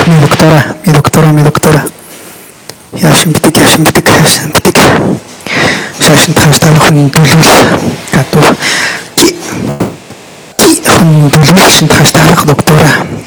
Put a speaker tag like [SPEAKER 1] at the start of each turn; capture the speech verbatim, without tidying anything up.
[SPEAKER 1] mi doctora, mi doctora, mi doctora. Яашин битэг, яашин битэг, яашин битэг. Шашин тааштай хүн төлөвлөл гадуур. Чи чи хүн төлөвлөж тааштай харах доктора.